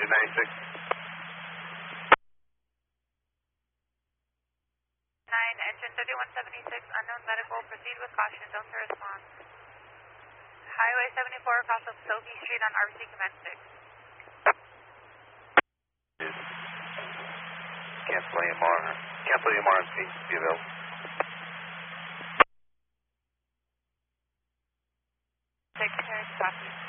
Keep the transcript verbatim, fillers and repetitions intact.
ninety-six. nine, engine thirty-one seventy-six, unknown medical, proceed with caution, don't respond. Highway seventy-four across of Sophie Street on R B C Command six. Cancel A M R. Cancel A M R and speed. Be available. Six, copy.